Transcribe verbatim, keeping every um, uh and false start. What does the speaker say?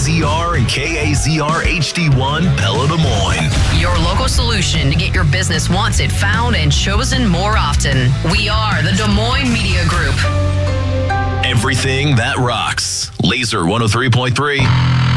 Z R and K A Z R H D one, Pella, Des Moines. Your local solution to get your business wants it found and chosen more often. We are the Des Moines Media Group. Everything that rocks. Laser one oh three point three.